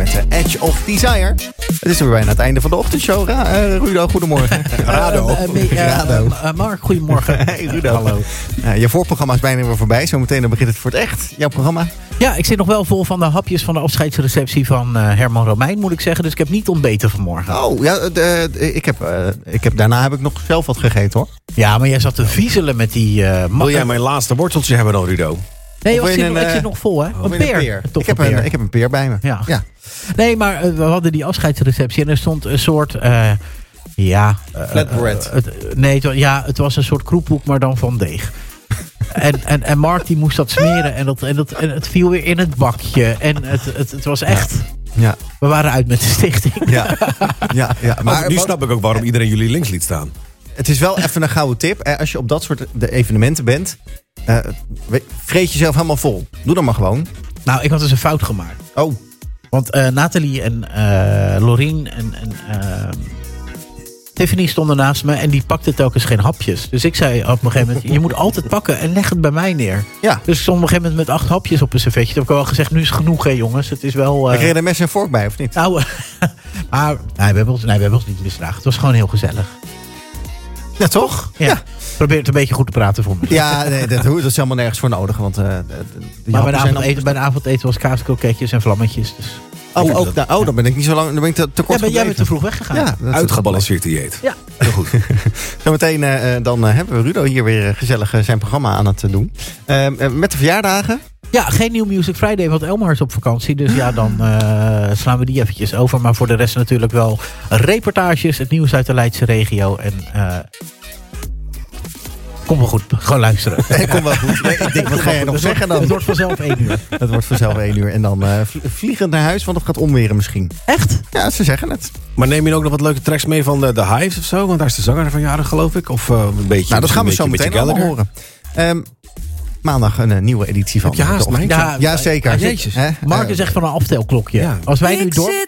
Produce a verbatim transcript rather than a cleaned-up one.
met uh, Edge of Desire. Het is weer bijna het einde van de ochtendshow. Ra- uh, Rudo, goedemorgen. Rado. Uh, uh, uh, Rado. Uh, uh, Mark, goedemorgen. Hey Rudo. Hallo. Uh, je voorprogramma is bijna weer voorbij. Zometeen dan begint het voor het echt. Jouw programma? Ja, ik zit nog wel vol van de hapjes van de afscheidsreceptie van uh, Herman Romein, moet ik zeggen. Dus ik heb niet ontbeten vanmorgen. Oh, ja, de, de, ik heb, uh, ik heb, daarna heb ik nog zelf wat gegeten, hoor. Ja, maar jij zat te viezelen met die... Uh, ma- Wil jij mijn laatste worteltje hebben dan, Rudo? Nee, Of ik wil je zit, een, ik zit uh, nog vol, hè? Een Een peer. peer. Een Ik heb peer. een, ik heb een peer bij me. Ja. ja. Nee, maar uh, we hadden die afscheidsreceptie en er stond een soort... Uh, ja... Uh, Flatbread. Uh, het, nee, het, ja, het was een soort kroephoek, maar dan van deeg. En, en, en Mark die moest dat smeren en, dat, en, dat, en het viel weer in het bakje. En het, het, het was echt... Ja. We waren uit met de stichting. Ja, ja, ja. Maar Maar nu wat- snap ik ook waarom iedereen jullie links liet staan. het is wel even een gouden tip. Eh, Als je op dat soort de evenementen bent, uh, vreet jezelf helemaal vol. Doe dat maar gewoon. Nou, ik had dus een fout gemaakt. Oh, Want uh, Nathalie en uh, Lorien en, en uh, Tiffany stonden naast me en die pakte telkens geen hapjes. Dus ik zei op een gegeven moment, je moet altijd pakken en leg het bij mij neer. ja. Dus ik stond op een gegeven moment met acht hapjes op een servetje. Toen heb ik al gezegd, nu is het genoeg hè jongens. Het is wel... Uh, Ik kreeg er een mes en vork bij, of niet? nou, maar nee, we hebben ons, nee, we hebben ons niet misdragen. Het was gewoon heel gezellig. Ja, toch? Ja. Ja. Probeer het een beetje goed te praten voor me. Ja, nee, dat, dat is helemaal nergens voor nodig. Want, uh, de, de, de Maar bij de, happen zijn avondeten, bij de avondeten was kaaskroketjes en vlammetjes. Dus. al- Oh, Oeh, ook, nou, oh, dan ben ik niet zo lang. Dan ben ik te, te kort Ja, ben, jij bent te gebleven. vroeg weggegaan. Ja, dat- Uitgebalanceerd dieet. Ja. Heel goed. Zometeen uh, dan uh, hebben we Rudo hier weer uh, gezellig uh, zijn programma aan het uh, doen. Uh, uh, met de verjaardagen. Ja, geen nieuw Music Friday, want Elmar is op vakantie. Dus ja, dan uh, slaan we die eventjes over. Maar voor de rest natuurlijk wel reportages, het nieuws uit de Leidse regio. En uh, kom wel goed, gewoon luisteren. Nee, kom wel goed. Nee, ik denk, wat ga jij nog Het zeggen wordt- dan? Het wordt vanzelf één uur. Het wordt vanzelf één uur. En dan uh, vliegend naar huis, want het gaat omweren misschien. Echt? Ja, ze zeggen het. Maar neem je ook nog wat leuke tracks mee van de, de Hives of zo? Want daar is de zanger van jaren, geloof ik. Of uh, een beetje. Nou, dat gaan we zo een beetje meteen allemaal Gallagher. horen. Um, maandag een uh, nieuwe editie van Heb je de haast, Ochtend- Mike? Ja, ja, zeker. Ja, Jezus. Hè? Mark Uh, is echt van een aftelklokje. Ja. Als wij nu Ik door... zit